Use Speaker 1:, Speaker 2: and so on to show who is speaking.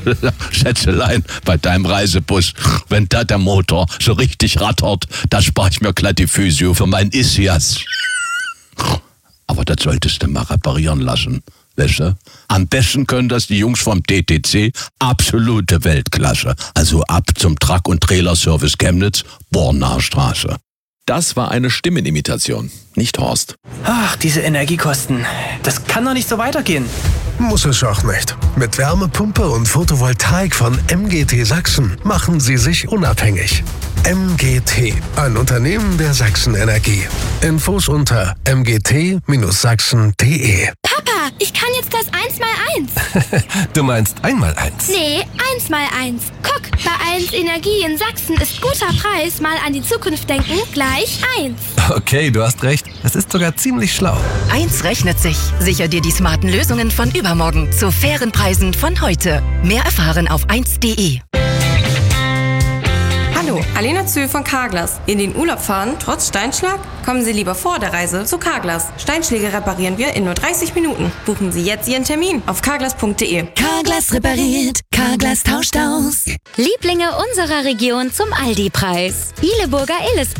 Speaker 1: Schätzelein, bei deinem Reisebus, wenn da der Motor so richtig rattert, da spare ich mir glatt die Physio für mein Ischias. Aber das solltest du mal reparieren lassen. Weißt du? Am besten können das die Jungs vom DTC, absolute Weltklasse. Also ab zum Truck- und Trailerservice Chemnitz, Bornaer Straße.
Speaker 2: Das war eine Stimmenimitation, nicht Horst.
Speaker 3: Ach, diese Energiekosten. Das kann doch nicht so weitergehen.
Speaker 4: Muss es auch nicht. Mit Wärmepumpe und Photovoltaik von MGT Sachsen machen Sie sich unabhängig. MGT, ein Unternehmen der Sachsen Energie. Infos unter mgt-sachsen.de.
Speaker 5: Papa, ich kann jetzt das 1x1.
Speaker 6: Du meinst 1x1?
Speaker 5: Nee, 1x1. Guck, bei 1 Energie in Sachsen ist guter Preis, mal an die Zukunft denken, gleich 1.
Speaker 6: Okay, du hast recht. Das ist sogar ziemlich schlau.
Speaker 7: 1 rechnet sich. Sicher dir die smarten Lösungen von übermorgen zu fairen Preisen von heute. Mehr erfahren auf 1.de.
Speaker 8: Hallo, Alena Zühl von Carglass. In den Urlaub fahren, trotz Steinschlag? Kommen Sie lieber vor der Reise zu Carglass. Steinschläge reparieren wir in nur 30 Minuten. Buchen Sie jetzt Ihren Termin auf carglass.de.
Speaker 7: Carglass repariert, Carglass tauscht aus.
Speaker 5: Lieblinge unserer Region zum Aldi-Preis. Bieleburger Illes